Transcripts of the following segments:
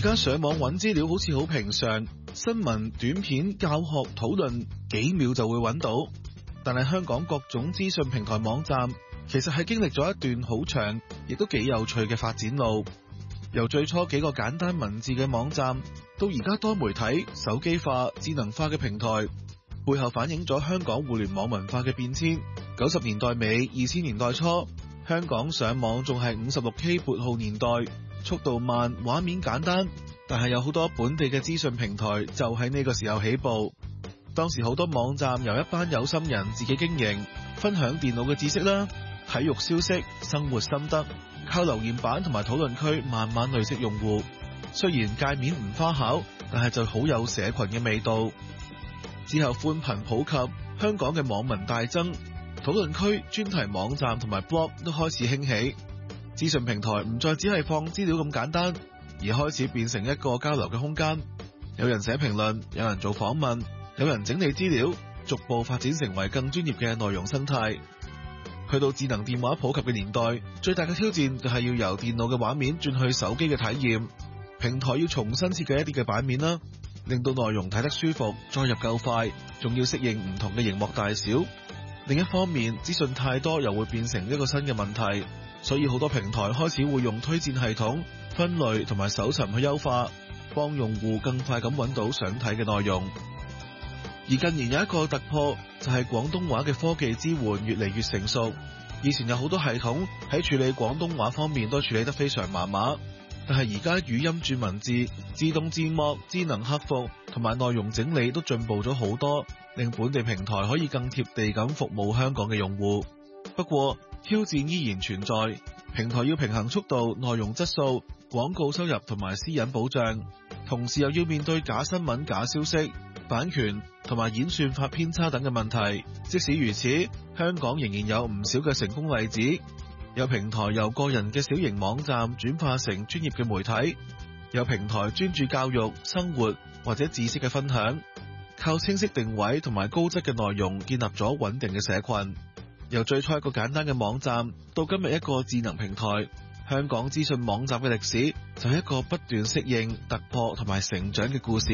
家上網揾資料好似好平常，新聞、短片、教學、討論幾秒就會揾到。但係香港各種資訊平台網站其實係經歷咗一段好長亦都幾有趣嘅發展路。由最初幾個簡單文字嘅網站，到而家多媒體、手機化、智能化嘅平台，背後反映咗香港互聯網文化嘅變遷。90年代尾、2000年代初，香港上網仲係 56K 撥號年代，速度慢，畫面簡單，但係有好多本地嘅資訊平台就喺呢個時候起步。當時好多網站由一班有心人自己經營，分享電腦嘅知識啦、體育消息、生活心得，靠留言板同埋討論區慢慢累積用戶。雖然界面唔花巧，但係就好有社群嘅味道。之後寬頻普及，香港嘅網民大增，討論區、專題網站同埋 blog 都開始興起。資訊平台唔再只係放資料咁簡單，而開始變成一個交流嘅空間。有人寫評論，有人做訪問，有人整理資料，逐步發展成為更專業嘅內容生態。去到智能電話普及嘅年代，最大嘅挑戰就係要由電腦嘅畫面轉去手機嘅體驗。平台要重新設計一啲嘅版面啦，令到內容睇得舒服，載入夠快，仲要適應唔同嘅熒幕大小。另一方面，資訊太多又會變成一個新嘅問題，所以好多平台開始會用推薦系統、分類同埋搜尋去優化，幫用戶更快咁揾到想睇嘅內容。而近年有一個突破，就係廣東話嘅科技支援越嚟越成熟。以前有好多系統喺處理廣東話方面都處理得非常麻麻，但係而家語音轉文字、自動字幕、智能客服同埋內容整理都進步咗好多，令本地平台可以更貼地咁服務香港嘅用戶。不過挑戰依然存在，平台要平衡速度、內容質素、廣告收入同埋私隱保障，同時又要面對假新聞、假消息、版權同埋演算法偏差等嘅問題。即使如此，香港仍然有唔少嘅成功例子，有平台由個人嘅小型網站轉化成專業嘅媒體，有平台專注教育、生活或者知識嘅分享，靠清晰定位同埋高質嘅內容建立咗穩定嘅社群。由最初一個簡單嘅網站到今日一個智能平台，香港資訊網站嘅歷史就係一個不斷適應、突破同埋成長嘅故事。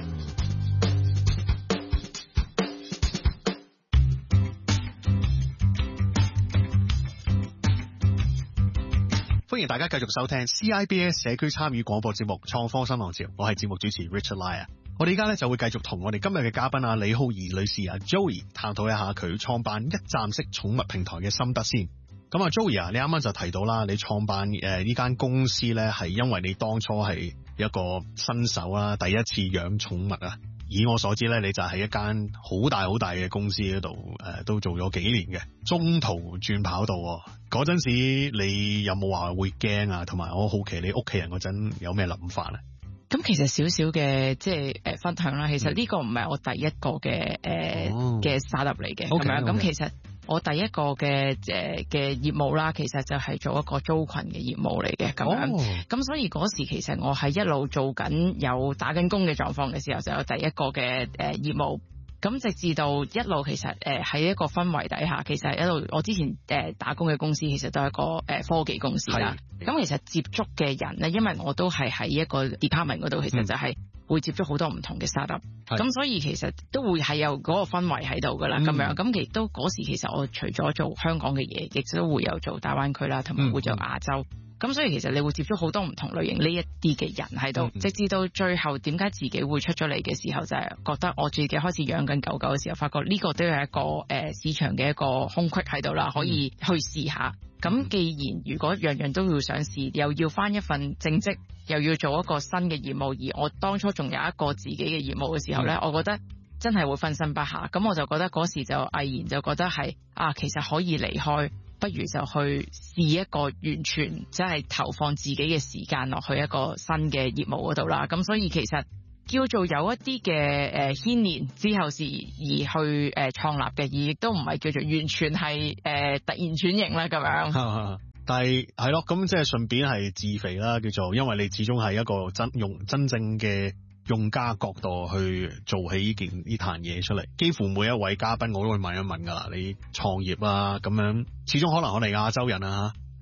歡迎大家繼續收聽 CIBS 社區參與廣播節目《創科新浪潮》，我係節目主持 Richard Lai。我哋而家咧就會繼續同我哋今日嘅嘉賓李浩儀女士Joey 探討一下佢創辦一站式寵物平台嘅心得先。咁Joey你啱啱就提到啦，你創辦呢間公司咧係因為你當初係一個新手啦，第一次養寵物啊。以我所知咧，你就喺一間好大嘅公司嗰度都做咗幾年嘅，中途轉跑道。嗰陣時你有冇話會驚啊？同埋我好奇你屋企人嗰陣有咩諗法咧？ 咁其實少少嘅即係分享啦。其實呢個唔係我第一個嘅嘅 startup 嚟嘅，咁樣咁其實我第一個嘅業務啦，其實就係做一個租群嘅業務嚟嘅，咁樣咁所以嗰時其實我係一路做緊有打緊工嘅狀況嘅時候，就有第一個嘅業務。咁直至到一路其實喺一個氛圍底下，其實一路我之前打工嘅公司其實都係一個科技公司啦。咁其實接觸嘅人咧，因為我都係喺一個 department 嗰度，其實就係會接觸好多唔同嘅 startup。咁所以其實都會係有嗰個氛圍喺度噶啦，咁樣咁亦都嗰時其實我除咗做香港嘅嘢，亦都會有做大灣區啦，同埋會做亞洲。咁所以其實你會接觸好多唔同類型呢一啲嘅人喺度，直至到最後點解自己會出咗嚟嘅時候，就係覺得我自己開始養緊狗狗嘅時候，發覺呢個都有一個市場嘅一個空隙喺度啦，可以去試下。咁既然如果樣樣都要想試，又要返一份正職，又要做一個新嘅業務，而我當初仲有一個自己嘅業務嘅時候呢，我覺得真係會分身不下。咁我就覺得嗰時就毅然就覺得係其實可以離開，不如就去試一個完全即係投放自己嘅時間落去一個新嘅業務嗰度啦。咁所以其實叫做有一啲嘅牽連之後是而去創立嘅，而亦都唔係叫做完全係突然轉型啦咁樣。 但係係咯，咁即係順便係自肥啦，叫做，因為你始終係一個真正嘅用家角度去做起呢壇嘢出嚟。幾乎每一位嘉賓我都會問一問噶啦，你創業啊咁樣，始終可能我哋亞洲人啊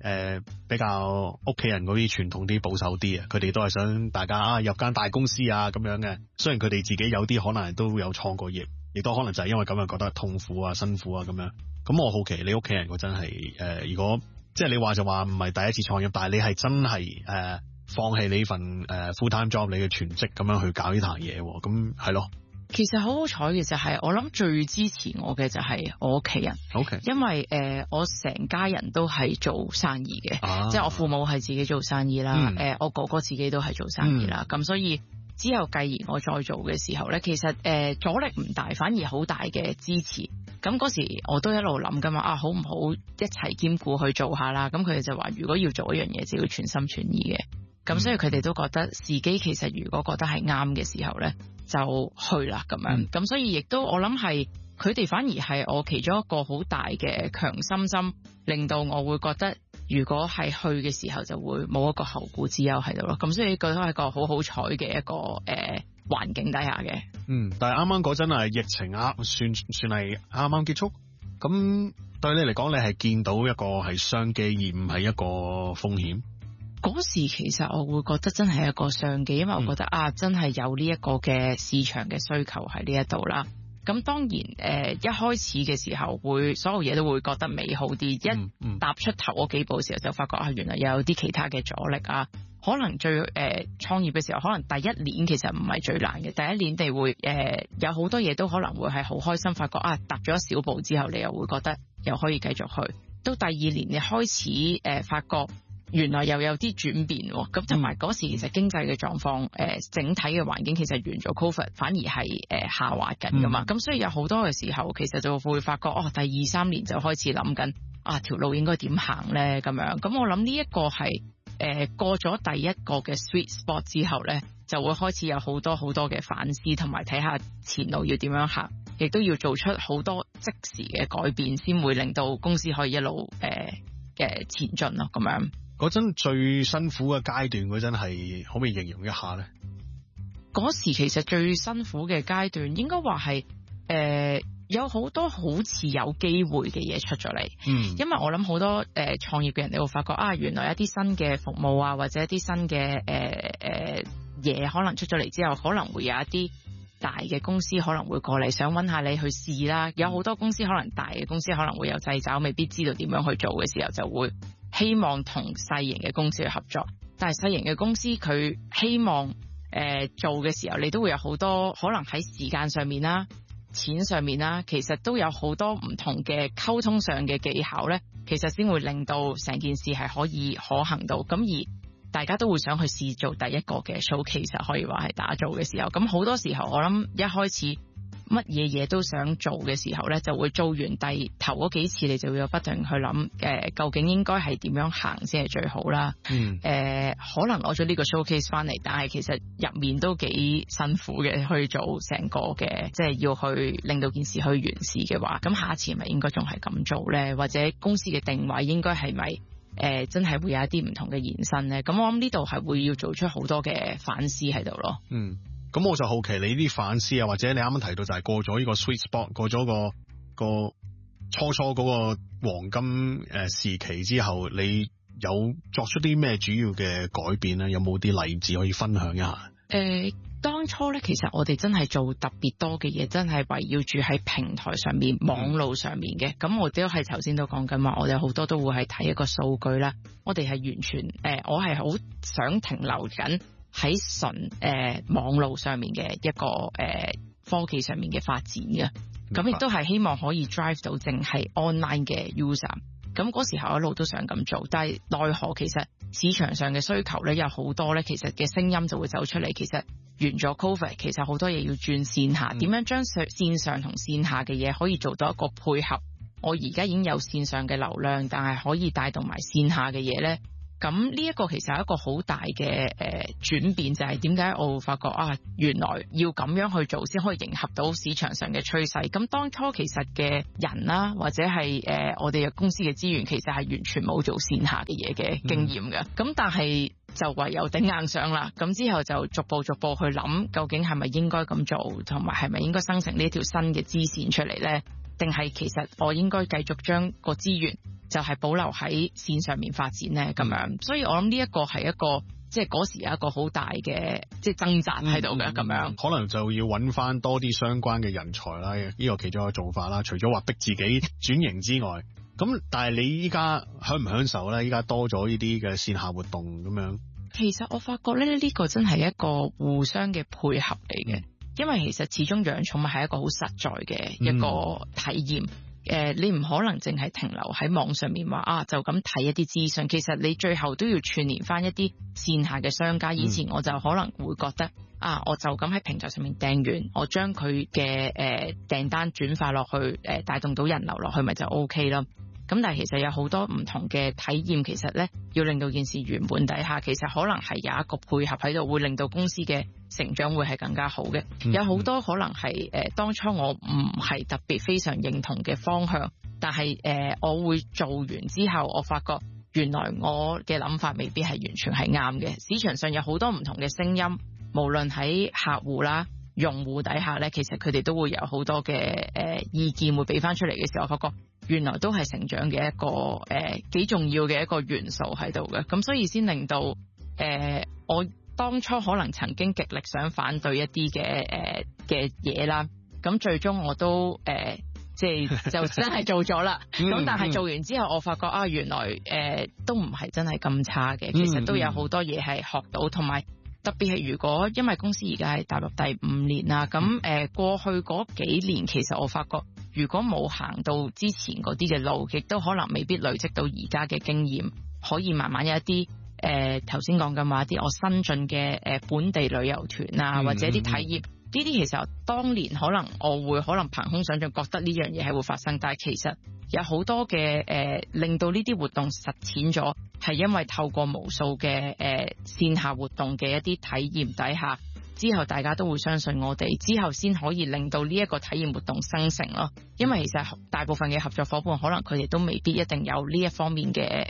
比較屋企人嗰啲傳統啲保守啲啊，佢哋都係想大家入間大公司啊咁樣嘅。雖然佢哋自己有啲可能都有創過業，亦都可能就係因為咁樣覺得痛苦啊、辛苦啊咁樣。咁我好奇你屋企人嗰陣係如果即係你話就話唔係第一次創業，但係你係真係放棄你份full time job，你嘅全職咁樣去搞呢壇嘢，咁係咯。 其實好好彩嘅就係，我諗最支持我嘅就係我屋企人。 OK， 因為我成家人都係做生意嘅，即係我父母係自己做生意啦，我哥哥自己都係做生意啦，咁所以之後繼而我再做嘅時候咧，其實阻力唔大，反而好大嘅支持。咁嗰時我都一路諗㗎嘛，好唔好一齊兼顧去做下啦？咁佢哋就話，如果要做一樣嘢，就要全心全意嘅。咁所以佢哋都覺得時機其實如果覺得係啱嘅時候咧，就去啦咁樣。咁所以亦都我諗係佢哋反而係我其中一個好大嘅強心針，令到我會覺得如果係去嘅時候就會冇一個後顧之憂喺度咯。咁所以佢都係一個好好彩嘅一個環境底下嘅。 但係啱啱嗰陣係疫情算係啱啱結束。咁對你嚟講，你係見到一個係商機，而唔係一個風險。 嗰時其實我會覺得真係一個商機，因為我覺得真係有呢一個嘅市場嘅需求喺呢一度啦。咁當然一開始嘅時候所有嘢都會覺得美好啲，一踏出頭嗰幾步嘅時候就發覺原來有啲其他嘅阻力啊。可能最創業嘅時候，可能第一年其實唔係最難嘅，第一年你會有好多嘢都可能會係好開心，發覺踏咗一小步之後，你又會覺得又可以繼續去。到第二年你開始發覺原來又有啲轉變喎，咁同埋嗰時其實經濟嘅狀況整體嘅環境其實完咗 Covid 反而係下滑緊噶嘛，咁所以有好多嘅時候其實就會發覺第二三年就開始諗緊條路應該點行咧咁樣。咁我諗呢一個係過咗第一個嘅 sweet spot 之後咧，就會開始有好多好多嘅反思，同埋睇下前路要點樣行，亦都要做出好多即時嘅改變，先會令到公司可以一路前進咯咁樣。 嗰陣最辛苦嘅階段嗰陣係可唔可以形容一下咧？ 嗰時其實最辛苦嘅階段應該話係有好多好似有機會嘅嘢出咗嚟，因為我諗好多創業嘅人你會發覺原來一啲新嘅服務啊，或者一啲新嘅嘢可能出咗嚟之後，可能會有一啲大嘅公司可能會過嚟想揾下你去試啦。有好多公司可能大嘅公司可能會有掣肘，未必知道點樣去做嘅時候，就會希望同細型嘅公司去合作。但係細型嘅公司佢希望做嘅時候，你都會有好多可能喺時間上面啦、錢上面啦，其實都有好多唔同嘅溝通上嘅技巧咧，其實先會令到成件事係可以可行到。咁而大家都會想去試做第一個嘅 showcase，可以話係打造嘅時候，咁好多時候我諗一開始乜嘢嘢都想做嘅時候咧，就會做完頭嗰幾次，你就會有不斷去諗究竟應該係點樣行先係最好啦。可能攞咗呢個 showcase 翻嚟，但係其實入面都幾辛苦嘅，去做成個嘅，即係要去令到件事去完事嘅話，咁下一次咪應該仲係咁做咧？或者公司嘅定位應該係咪真係會有一啲唔同嘅延伸咧？咁我諗呢度係會要做出好多嘅反思喺度咯。 咁我就好奇你啲反思啊，或者你啱啱提到就係過咗呢個 sweet spot， 過咗個初嗰個黃金時期之後，你有作出啲咩主要嘅改變咧？有冇啲例子可以分享一下？ 當初咧，其實我哋真係做特別多嘅嘢，真係圍繞住喺平台上面、網路上面嘅。咁我都係頭先都講緊話，我哋好多都會係睇一個數據啦。我哋係完全我係好想停留緊喺純網路上面嘅一個科技上面嘅發展嘅。咁亦都係希望可以 drive 到淨係 online 嘅 user。咁嗰時候一路都想咁做，但係奈何其實市場上嘅需求咧有好多咧，其實嘅聲音就會走出嚟。其實完咗 Covid， 其實好多嘢要轉線下，點樣將線上同線下嘅嘢可以做到一個配合？我而家已經有線上嘅流量，但係可以帶動埋線下嘅嘢咧。咁呢一個其實係一個好大嘅轉變，就係點解我會發覺原來要咁樣去做先可以迎合到市場上嘅趨勢。咁當初其實嘅人啦，或者係我哋嘅公司嘅資源，其實係完全冇做線下嘅嘢嘅經驗嘅。咁但係就唯有頂硬上啦。咁之後就逐步去諗，究竟係咪應該咁做，同埋係咪應該生成呢條新嘅支線出嚟呢？定係其實我應該繼續將個資源就係保留喺線上面發展咧？咁樣，所以我諗呢一個係一個即係嗰時有一個好大嘅即係掙扎喺度嘅咁樣。 可能就要揾翻多啲相關嘅人才啦，呢個其中一個做法啦。除咗話逼自己轉型之外，咁但係你依家享唔享受咧？依家多咗呢啲嘅線下活動咁樣。其實我發覺咧，呢個真係一個互相嘅配合嚟嘅，因為其實始終養寵物係一個好實在嘅一個體驗。你唔可能淨係停留喺網上面話就咁睇一啲資訊，其實你最後都要串聯翻一啲線下嘅商家。以前我就可能會覺得我就咁喺平台上面訂完，我將佢嘅訂單轉化落去，帶動到人流落去，咪就 OK 咯。咁但係其實有好多唔同嘅體驗，其實咧要令到件事圓滿底下，其實可能係有一個配合喺度，會令到公司嘅成長會係更加好嘅。有好多可能係當初我唔係特別非常認同嘅方向，但係我會做完之後，我發覺原來我嘅諗法未必係完全係啱嘅。市場上有好多唔同嘅聲音，無論喺客戶啦、用戶底下咧，其實佢哋都會有好多嘅意見會俾翻出嚟嘅時候，我發覺原來都係成長嘅一個幾重要嘅一個元素喺度嘅。咁所以先令到我當初可能曾經極力想反對一啲嘅嘢啦，咁最終我都即係就真係做咗啦。咁但係做完之後，我發覺原來都唔係真係咁差嘅，其實都有好多嘢係學到，同埋特別係如果因為公司而家係踏入第5年啦，咁過去嗰幾年其實我發覺如果冇行到之前嗰啲嘅路，亦都可能未必累積到而家嘅經驗，可以慢慢有一啲頭先講緊話一啲我新進嘅本地旅遊團啊，或者啲體驗呢啲，其實當年可能我會可能憑空想像覺得呢樣嘢係會發生，但係其實有好多嘅令到呢啲活動實踐咗，係因為透過無數嘅線下活動嘅一啲體驗底下，之後大家都會相信我哋，之後先可以令到呢一個體驗活動生成咯。因為其實大部分嘅合作夥伴可能佢哋都未必一定有呢一方面嘅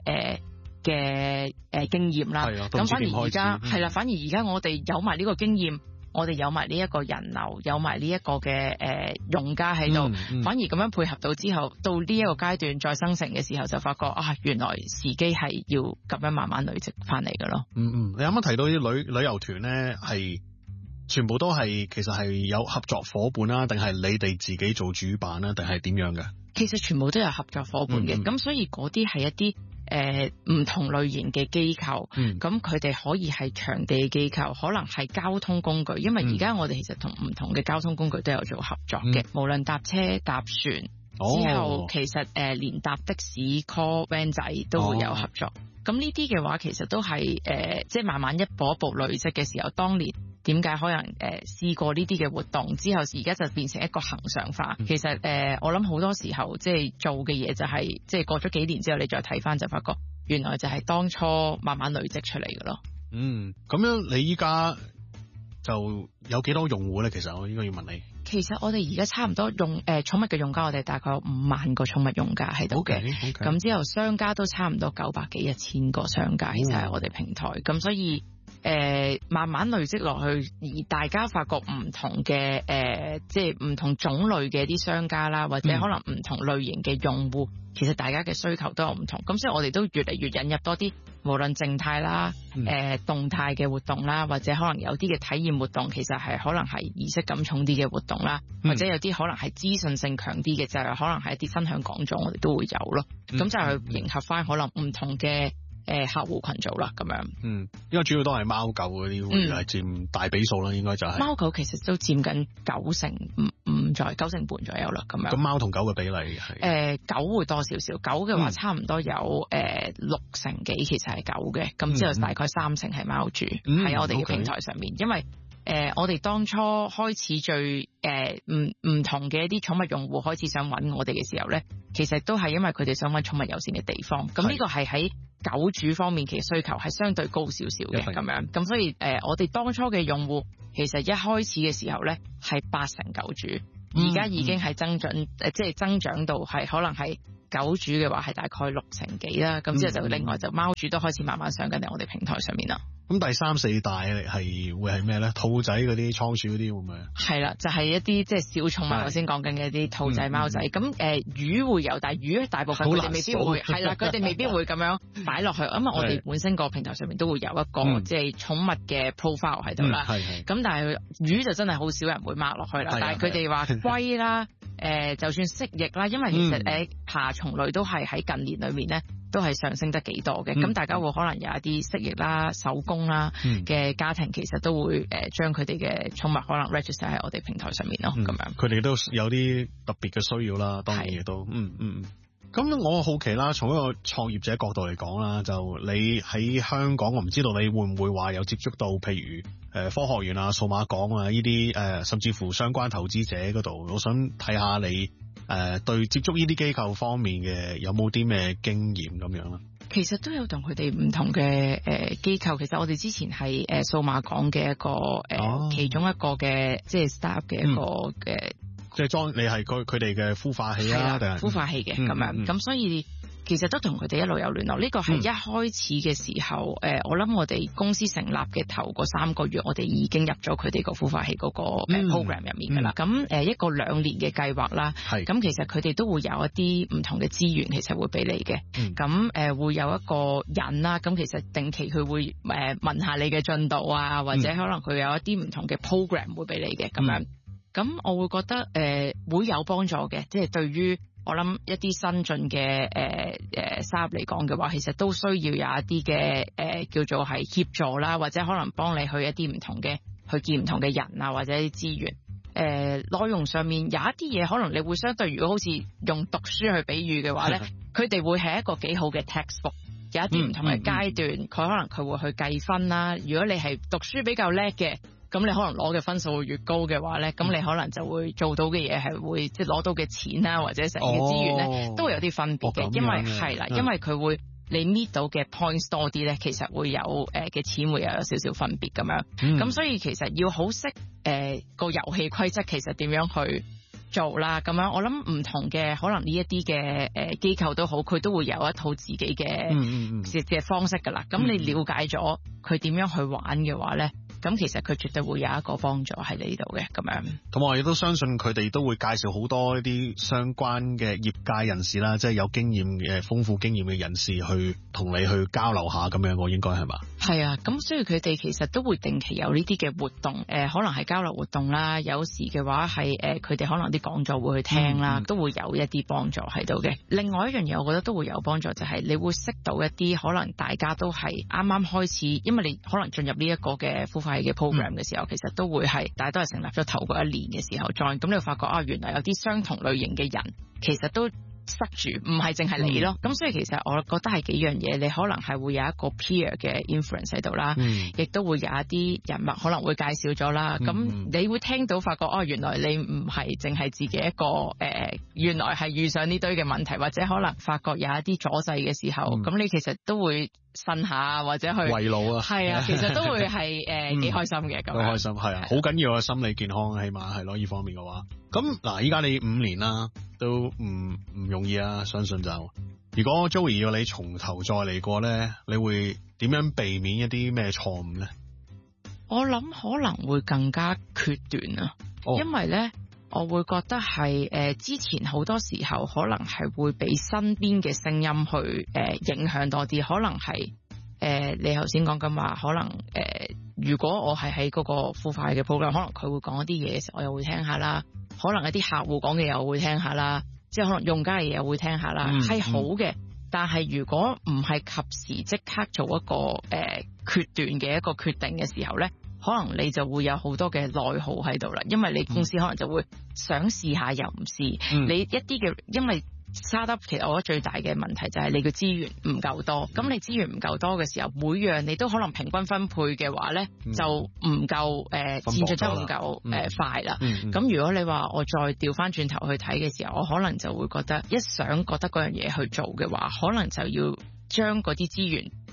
經驗啦。咁反而而家係啦，反而而家我哋有埋呢個經驗，我哋有埋呢一個人流，有埋呢一個嘅用家喺度，反而咁樣配合到之後，到呢一個階段再生成嘅時候，就發覺原來時機係要咁樣慢慢累積翻嚟嘅咯。你啱啱提到啲旅遊團咧，係全部都係其實係有合作夥伴啦，定係你哋自己做主辦啦，定係點樣嘅？其實全部都有合作夥伴嘅，咁所以嗰啲係一啲唔同類型嘅機構，咁佢哋可以係場地機構，可能係交通工具，因為而家我哋其實同唔同嘅交通工具都有做合作嘅，無論搭車搭船，之後其實連搭的士 call van 仔都會有合作。咁呢啲嘅話其實都係即係慢慢一步一步累積嘅時候，當年點解可能試過呢啲嘅活動之後，而家就變成一個恆常化。其實我諗好多時候即係做嘅嘢就係即係過咗幾年之後，你再睇翻就發覺原來就係當初慢慢累積出嚟嘅咯。咁樣你依家就有幾多用戶咧？其實我應該要問你。其實我哋而家差唔多寵物嘅用家，我哋大概有5萬個寵物用家喺度嘅。咁之後商家都差唔多900幾1000個商家，其實係我哋平台。咁所以慢慢累積落去，而大家發覺唔同嘅即係唔同種類嘅啲商家啦，或者可能唔同類型嘅用戶，其實大家嘅需求都有唔同。咁所以我哋都越嚟越引入多啲，無論靜態啦、動態嘅活動啦，或者可能有啲嘅體驗活動，其實係可能係儀式感重啲嘅活動啦，或者有啲可能係資訊性強啲嘅，就係可能係一啲分享講座，我哋都會有咯。咁就係去迎合翻可能唔同嘅客戶群組啦，咁樣。因為主要都係貓狗嗰啲會係佔大比數啦，應該就係。貓狗其實都佔緊9成半左右啦，咁樣。咁貓同狗嘅比例係？狗會多少少，狗嘅話差唔多有6成幾，其實係狗嘅，咁之後大概3成係貓主喺我哋嘅平台上面，因為我哋當初開始最唔同嘅一啲寵物用戶開始想揾我哋嘅時候咧，其實都係因為佢哋想揾寵物友善嘅地方。咁呢個係喺狗主方面其實需求係相對高少少嘅咁樣。咁所以我哋當初嘅用戶其實一開始嘅時候咧係8成狗主，而家已經係增長，即係增長到係可能係狗主嘅話係大概6成幾啦，咁之後就另外就貓主都開始慢慢上緊嚟我哋平台上面啦。 咁第3、4大係會係咩咧？兔仔嗰啲、倉鼠嗰啲會唔會？係啦，就係一啲即係小寵物，頭先講緊嘅一啲兔仔、貓仔。咁魚會有，但係魚大部分佢哋未必會係啦，佢哋未必會咁樣擺落去，因為我哋本身個平台上面都會有一個即係寵物嘅 profile 喺度啦。咁但係魚就真係好少人會 mark 落去啦。但係佢哋話龜啦，就算蜥蜴啦，因為其實爬蟲類都係喺近年裏面咧，都係上升得幾多嘅。咁大家會可能有一啲蜥蜴啦、手工啦嘅家庭，其實都會將佢哋嘅寵物可能 register 喺我哋平台上面咯。咁樣佢哋都有啲特別嘅需要啦，當然亦都咁我好奇啦，從一個創業者角度嚟講啦，就你喺香港，我唔知道你會唔會話有接觸到，譬如科學園啊、數碼港啊呢啲甚至乎相關投資者嗰度，我想睇下你對接觸呢啲機構方面嘅有冇啲咩經驗咁樣啦？ 其實都有同佢哋唔同嘅機構，其實我哋之前係數碼港嘅一個其中一個嘅即係 staff 嘅一個嘅。 即係裝你係佢哋嘅孵化器啊，定係孵化器嘅咁樣，咁所以其實都同佢哋一路有聯絡。呢個係一開始嘅時候，我諗我哋公司成立嘅頭嗰3個月，我哋已經入咗佢哋個孵化器嗰個 program 入面㗎啦。咁一個2年嘅計劃啦，咁其實佢哋都會有一啲唔同嘅資源，其實會俾你嘅。咁會有一個人啦，咁其實定期佢會問下你嘅進度啊，或者可能佢有一啲唔同嘅 program 會俾你嘅咁樣。咁我會覺得會有幫助嘅，即係對於我諗一啲新進嘅startup嚟講嘅話，其實都需要有一啲嘅叫做係協助啦，或者可能幫你去一啲唔同嘅去見唔同嘅人啊，或者啲資源。內容上面有一啲嘢，可能你會相對如果好似用讀書去比喻嘅話咧，佢哋會係一個幾好嘅 textbook， 有一啲唔同嘅階段，佢可能佢會去計分啦。如果你係讀書比較叻嘅，咁你可能攞嘅分數會越高嘅話咧，咁你可能就會做到嘅嘢係會即係攞到嘅錢啦，或者成嘅資源咧，都會有啲分別嘅。因為係啦，因為佢會你 meet 到嘅 points 多啲咧，其實會有嘅錢會有少少分別咁樣。咁所以其實要好識個遊戲規則，其實點樣去做啦咁樣。我諗唔同嘅可能呢一啲嘅機構都好，佢都會有一套自己嘅方式噶啦。咁你了解咗佢點樣去玩嘅話咧，咁其實佢絕對會有一個幫助喺你呢度嘅咁樣。 咁我亦都相信佢哋都會介紹好多一啲相關嘅業界人士啦，即係有經驗嘅豐富經驗嘅人士去同你去交流下咁樣，我應該係嘛？係啊，咁所以佢哋其實都會定期有呢啲嘅活動，可能係交流活動啦，有時嘅話係佢哋可能啲講座會去聽啦，都會有一啲幫助喺度嘅。另外一樣嘢，我覺得都會有幫助，就係你會識到一啲可能大家都係啱啱開始，因為你可能進入呢一個嘅孵化器嘅 program 嘅時候，其實都會係大家都係成立咗頭嗰1年嘅時候 join，咁你會發覺原來有啲相同類型嘅人，其實都塞住，唔係淨係你咯。咁所以其實我覺得係幾樣嘢，你可能係會有一個 peer 嘅 influence 喺度啦，亦都會有一啲人物可能會介紹咗啦。咁你會聽到發覺原來你唔係淨係自己一個原來係遇上呢堆嘅問題，或者可能發覺有一啲阻滯嘅時候，咁你其實都會呻下或者去圍爐啊， 係啊，其實都會係幾開心嘅咁。 好開心係啊，好緊要啊，心理健康起碼係咯，呢方面嘅話。咁嗱，依家你5年啦，都唔容易啊，相信就如果 Joey 要你從頭再嚟過咧，你會點樣避免一啲咩錯誤咧？ 我諗可能會更加決斷啊，因為咧我會覺得係之前好多時候可能係會俾身邊嘅聲音去影響多啲，可能係你頭先講緊話，可能如果我係喺嗰個孵化嘅 program，可能佢會講一啲嘢嘅時候，我又會聽下啦。可能一啲客戶講嘅嘢我會聽下啦，即係可能用家嘅嘢我會聽下啦，係好嘅。但係如果唔係及時即刻做一個決斷嘅一個決定嘅時候咧，可能你就會有好多嘅內耗喺度啦。因為你公司可能就會想試下又唔試，你一啲嘅因為。startup 其實我覺得最大嘅問題就係你嘅資源唔夠多，咁你資源唔夠多嘅時候，每樣你都可能平均分配嘅話咧，就唔夠戰術真係唔夠快啦。咁如果你話我再調翻轉頭去睇嘅時候，我可能就會覺得覺得嗰樣嘢去做嘅話，可能就要將嗰啲資源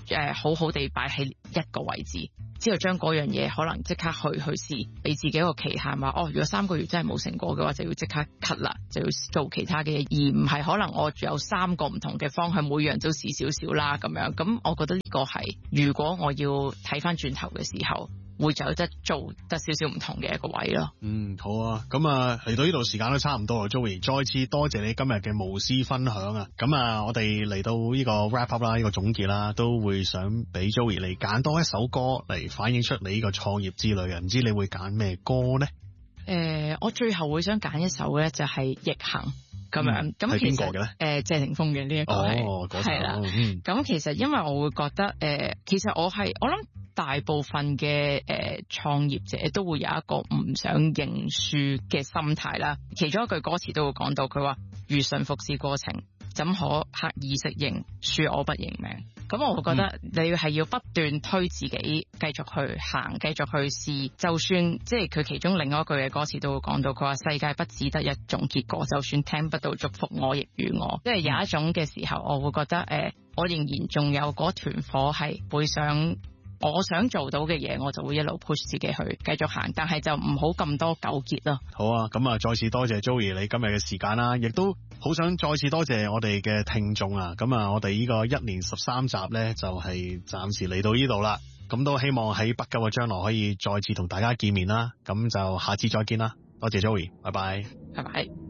好好地擺喺一個位置，之後將嗰樣嘢可能即刻去試，俾自己一個期限話，如果3個月真係冇成果嘅話，就要即刻 cut 啦，就要做其他嘅嘢，而唔係可能我有3個唔同嘅方向，每樣都試少少啦咁樣。咁我覺得呢個係如果我要睇翻轉頭嘅時候，會有得做得少少唔同嘅一個位咯。 好啊，咁嚟到呢度時間都差唔多啦 ，Joey， 再次多謝你今日嘅無私分享啊！咁我哋嚟到呢個 wrap up 啦，呢個總結啦，都會想俾 Joey 嚟揀多一首歌嚟反映出你呢個創業之旅嘅，唔知你會揀咩歌呢？ 我最後會想揀一首咧，就係《逆行》咁樣。咁其實係邊個嘅咧？謝霆鋒嘅呢一個係啦。咁其實因為我會覺得其實我諗大部分嘅創業者都會有一個唔想認輸嘅心態啦。其中一句歌詞都會講到，佢話如順服是過程，怎可刻意適應？恕我不認命。咁我會覺得你係要不斷推自己，繼續去行，繼續去試。就算即係佢其中另外一句嘅歌詞都會講到，佢話世界不只得一種結果，就算聽不到祝福，我亦如我。即係有一種嘅時候，我會覺得我仍然仲有嗰團火係會想。我想做到嘅嘢，我就會一路 push 自己去繼續行，但係就唔好咁多糾結咯。 好啊，咁再次多謝 Joey 你今日嘅時間啦，亦都好想再次多謝我哋嘅聽眾啊。咁我哋呢個1年13集呢，就係暫時嚟到呢度啦。咁都希望喺不久嘅將來可以再次同大家見面啦。咁就下次再見啦。多謝 Joey，拜拜。 拜拜。